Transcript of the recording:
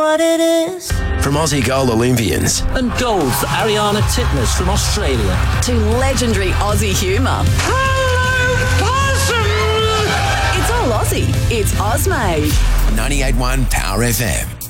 what it is. From Aussie gold Olympians And gold for Ariana Titmus from Australia. To legendary Aussie humour. Hello, possum! It's all Aussie. It's Ozmade. 98.1 Power FM.